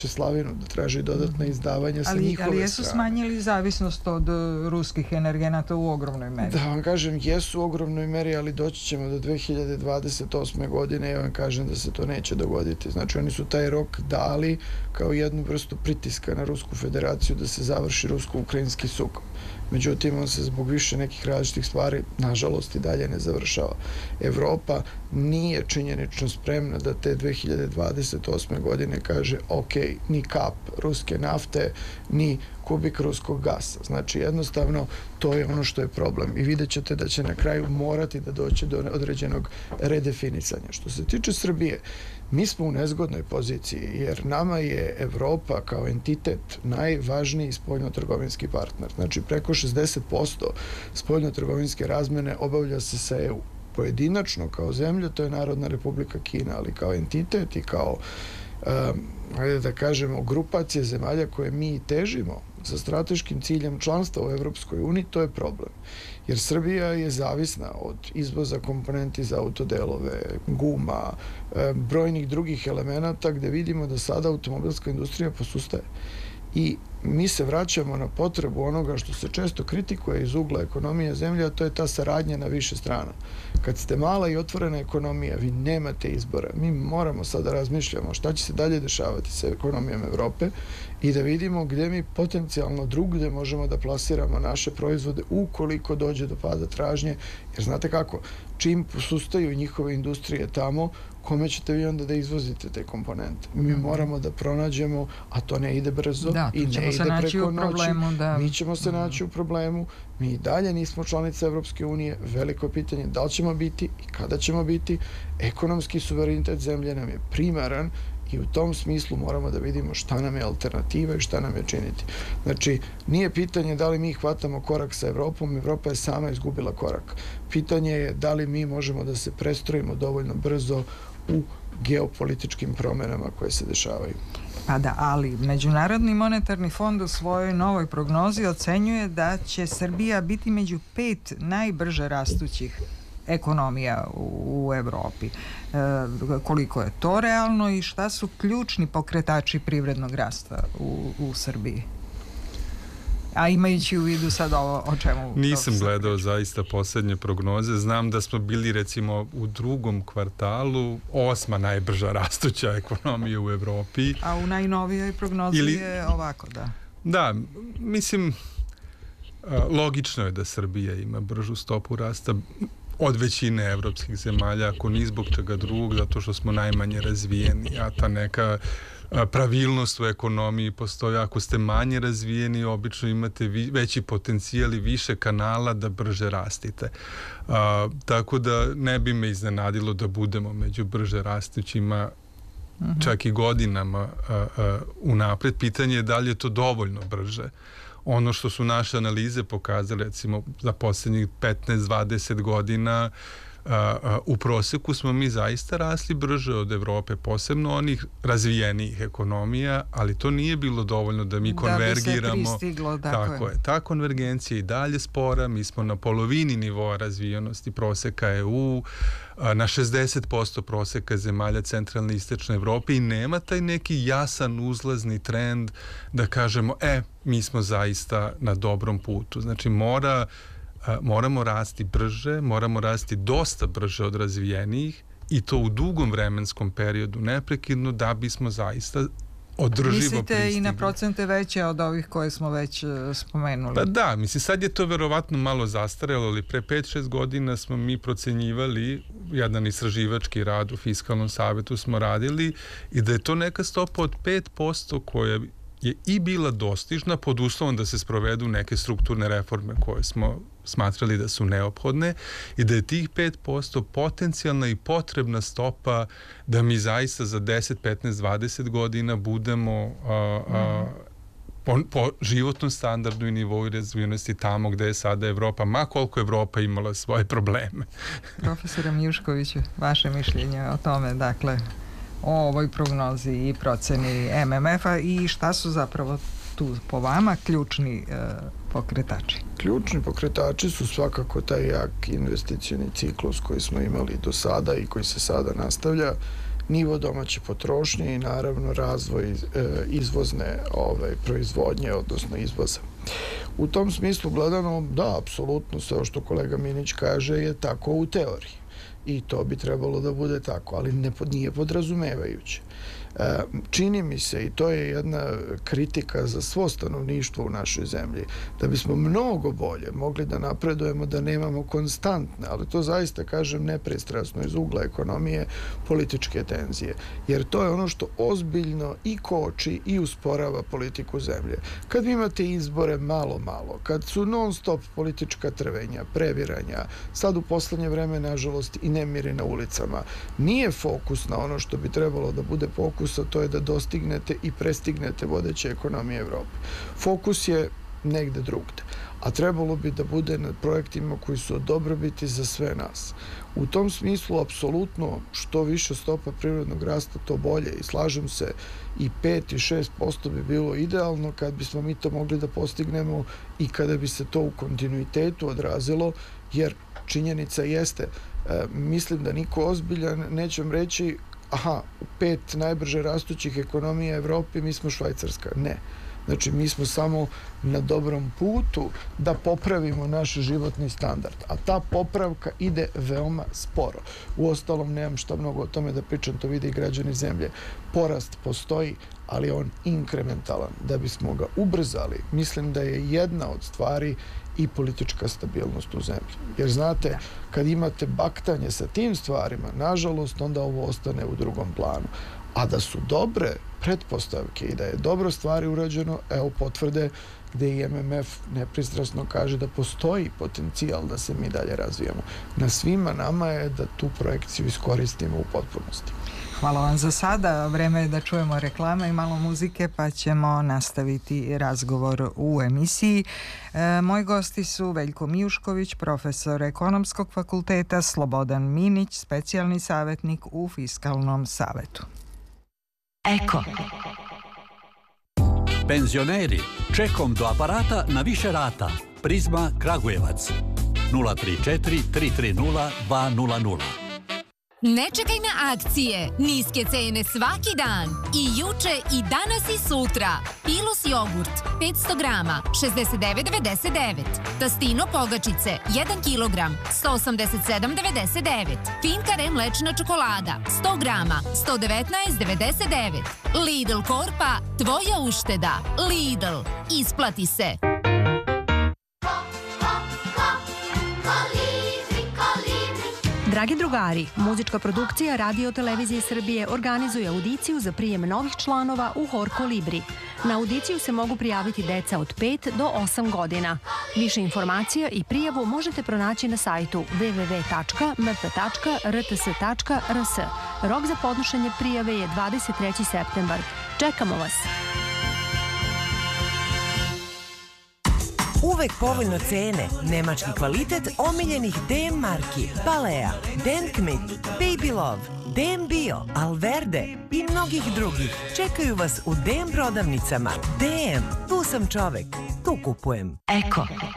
slavinu, da traži dodatna izdavanja sa njihove strane. Ali jesu smanjili zavisnost od ruskih energenata u ogromnoj meri? Da vam kažem, jesu u ogromnoj meri, ali doći ćemo do 2028. godine i ja vam kažem da se to neće dogoditi. Znači, oni su taj rok dali kao jednu vrstu pritiska na Rusku federaciju da se završi rusko-ukrajinski sukob. Međutim, on se zbog više nekih različitih stvari, nažalost, i dalje ne završava. Evropa nije činjenično spremna da te 2028. godine kaže ok, ni kap ruske nafte, ni kubik ruskog gasa. Znači, jednostavno, to je ono što je problem. I vidjet ćete da će na kraju morati da doći do određenog redefinisanja. Što se tiče Srbije, mi smo u nezgodnoj poziciji, jer nama je Evropa kao entitet najvažniji spoljno-trgovinski partner. Znači, preko 60% spoljno-trgovinske razmene obavlja se sa EU. Pojedinačno, kao zemlja, to je Narodna Republika Kina, ali kao entitet i kao ajde da kažemo, grupacije zemalja koje mi težimo sa strateškim ciljem članstva u Evropskoj uniji, to je problem. Jer Srbija je zavisna od izvoza komponenti za autodelove, guma, brojnih drugih elemenata gde vidimo da sada automobilska industrija posustaje. I mi se vraćamo na potrebu onoga što se često kritikuje iz ugla ekonomije zemlje, a to je ta saradnja na više strana. Kad ste mala i otvorena ekonomija, vi nemate izbora. Mi moramo sada razmišljamo šta će se dalje dešavati sa ekonomijom Evrope i da vidimo gde mi potencijalno drugde možemo da plasiramo naše proizvode ukoliko dođe do pada tražnje. Jer znate kako, čim posustaju njihove industrije tamo, kome ćete vi onda da izvozite te komponente? Mi moramo da pronađemo, a to ne ide brzo i ne ide preko noći. Mi ćemo se naći u problemu. Mi i dalje nismo članica Evropske unije. Veliko je pitanje da li ćemo biti i kada ćemo biti. Ekonomski suverenitet zemlje nam je primaran i u tom smislu moramo da vidimo šta nam je alternativa i šta nam je činiti. Znači, nije pitanje da li mi hvatamo korak sa Evropom, Evropa je sama izgubila korak. Pitanje je da li mi možemo da se prestrojimo dovoljno brzo u geopolitičkim promenama koje se dešavaju. Pa da, ali Međunarodni monetarni fond u svojoj novoj prognozi ocenjuje da će Srbija biti među 5 najbrže rastućih ekonomija u Evropi. Koliko je to realno i šta su ključni pokretači privrednog rasta u Srbiji? A imajući u vidu sad ovo o čemu... Nisam gledao zaista poslednje prognoze. Znam da smo bili recimo u drugom kvartalu 8. najbrža rastuća ekonomija u Evropi. A u najnovijoj prognozi je ovako, da. Da, mislim, logično je da Srbija ima bržu stopu rasta od većine evropskih zemalja, ako ni zbog čega drugog, zato što smo najmanje razvijeni, a ta neka pravilnost u ekonomiji postoji. Ako ste manje razvijeni, obično imate veći potencijal i više kanala da brže rastite. Tako da ne bi me iznenadilo da budemo među brže rastućima čak i godinama unapred. Pitanje je da li je to dovoljno brže. Ono što su naše analize pokazale, recimo, za posljednjih 15-20 godina, u proseku smo mi zaista rasli brže od Evrope, posebno onih razvijenijih ekonomija, ali to nije bilo dovoljno da mi konvergiramo. Da bi se pristiglo, tako je. Ta konvergencija i dalje spora, mi smo na polovini nivoa razvijenosti proseka EU, na 60% proseka zemalja centralne i istočne Evrope i nema taj neki jasan uzlazni trend da kažemo, mi smo zaista na dobrom putu. Znači, moramo rasti brže, moramo rasti dosta brže od razvijenijih i to u dugom vremenskom periodu neprekidno da bismo zaista održivo pristigli. Mislite i na procente veće od ovih koje smo već spomenuli? Pa da, mislim, sad je to verovatno malo zastarelo, ali pre 5-6 godina smo mi procenjivali, jedan istraživački rad u Fiskalnom savetu smo radili i da je to neka stopa od 5% koja je i bila dostižna pod uslovom da se sprovedu neke strukturne reforme koje smo smatrali da su neophodne i da je tih 5% potencijalna i potrebna stopa da mi zaista za 10, 15, 20 godina budemo po životnom standardu i nivou razvijenosti tamo gde je sada Evropa, ma koliko Evropa imala svoje probleme. Profesore Mijuškoviću, vaše mišljenje o tome, dakle, o ovoj prognozi i proceni MMF-a i šta su zapravo tu po vama ključni pokretači? Ključni pokretači su svakako taj jak investicioni ciklus koji smo imali do sada i koji se sada nastavlja. nivo domaće potrošnje i naravno razvoj izvozne proizvodnje, odnosno izvoza. U tom smislu gledano, da, apsolutno sve što kolega Minić kaže je tako u teoriji i to bi trebalo da bude tako, ali nije podrazumevajuće. Čini mi se, i to je jedna kritika za svo stanovništvo u našoj zemlji, da bismo mnogo bolje mogli da napredujemo, da nemamo konstantne, ali to zaista kažem nepristrasno iz ugla ekonomije, političke tenzije. Jer to je ono što ozbiljno i koči i usporava politiku zemlje. Kad imate izbore malo, kad su non stop politička trvenja, previranja, sad u poslednje vreme, nažalost, i nemiri na ulicama, nije fokus na ono što bi trebalo da bude fokus, a to je da dostignete i prestignete vodeće ekonomije Evrope. Fokus je negde drugde, a trebalo bi da bude na projektima koji su od dobrobiti za sve nas. U tom smislu, apsolutno, što više stopa privrednog rasta, to bolje. I slažem se, i 5 i 6% bi bilo idealno kad bismo mi to mogli da postignemo i kada bi se to u kontinuitetu odrazilo, jer činjenica jeste, mislim da niko ozbiljan neće vam reći u 5 najbrže rastućih ekonomija Evrope mi smo Švajcarska. Ne. Znači, mi smo samo na dobrom putu da popravimo naš životni standard. A ta popravka ide veoma sporo. Uostalom, nemam šta mnogo o tome da pričam, to vide i građani zemlje. Porast postoji, ali on inkrementalan. Da bismo ga ubrzali, mislim da je jedna od stvari i politička stabilnost u zemlji. Jer znate, kad imate baktanje sa tim stvarima, nažalost, onda ovo ostane u drugom planu. A da su dobre pretpostavke i da je dobro stvari urađeno, evo potvrde gde i MMF nepristrasno kaže da postoji potencijal da se mi dalje razvijamo. Na svima nama je da tu projekciju iskoristimo u potpunosti. Hvala vam za sada. Vreme je da čujemo reklame i malo muzike, pa ćemo nastaviti razgovor u emisiji. Moji gosti su Veljko Mijušković, profesor Ekonomskog fakulteta, Slobodan Minić, specijalni savjetnik u Fiskalnom savetu. Eko. Penzioneri, čekom do aparata na više rata. Prizma Kragujevac 034 330 200. Ne čekaj na akcije, niske cene svaki dan, i juče i danas i sutra. Pilus jogurt 500 grama 69,99, Tastino pogačice 1 kilogram 187,99, Finkare mlečna čokolada 100 grama 119,99, Lidl Korpa, tvoja ušteda. Lidl, isplati se. Dragi drugari, muzička produkcija Radio Televizije Srbije organizuje audiciju za prijem novih članova u Hor Kolibri. Na audiciju se mogu prijaviti deca od 5 do 8 godina. Više informacija i prijavu možete pronaći na sajtu www.mp.rts.rs. Rok za podnošenje prijave je 23. septembar. Čekamo vas! Uvek povoljno cene, nemački kvalitet omiljenih DM marki, Balea, DM Kmit, Baby Love, DM Bio, Alverde i mnogih drugih. Čekaju vas u DM prodavnicama. DM, tu sam čovek, tu kupujem. Eko.